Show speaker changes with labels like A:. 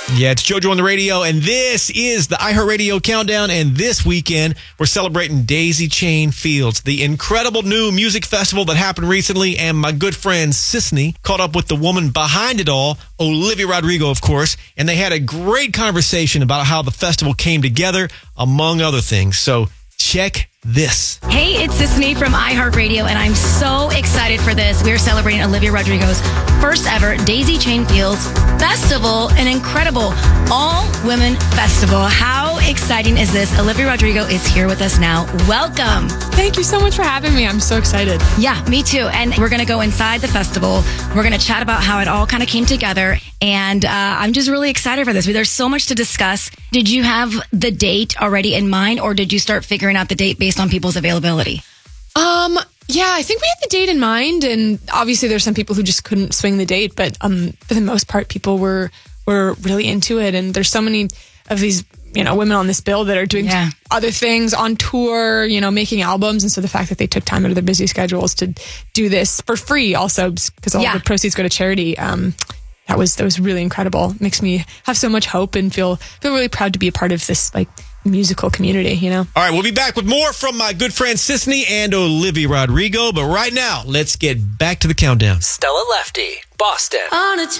A: Yeah, it's JoJo on the radio, and this is the iHeartRadio Countdown, and this weekend, we're celebrating Daisy Chain Fields, the incredible new music festival that happened recently, and my good friend Sisney caught up with the woman behind it all, Olivia Rodrigo, of course, and they had a great conversation about how the festival came together, among other things. So check this.
B: Hey, it's Sisney from iHeartRadio, and I'm so excited for this. We're celebrating Olivia Rodrigo's first ever Daisy Chain Fields Festival, an incredible all-women festival. How exciting is this? Olivia Rodrigo is here with us now. Welcome.
C: Thank you so much for having me. I'm so excited.
B: Yeah, me too. And we're going to go inside the festival. We're going to chat about how it all kind of came together. And I'm just really excited for this. There's so much to discuss. Did you have the date already in mind, or did you start figuring out the date based on people's availability?
C: Yeah, I think we had the date in mind, and obviously there's some people who just couldn't swing the date, but for the most part, people were really into it. And there's so many of these, women on this bill that are doing other things on tour, making albums. And so the fact that they took time out of their busy schedules to do this for free also, because all the proceeds go to charity, that was really incredible. Makes me have so much hope and feel really proud to be a part of this musical community, All
A: right, we'll be back with more from my good friend Sisney and Olivia Rodrigo. But right now, let's get back to the countdown.
D: Stella Lefty, Boston.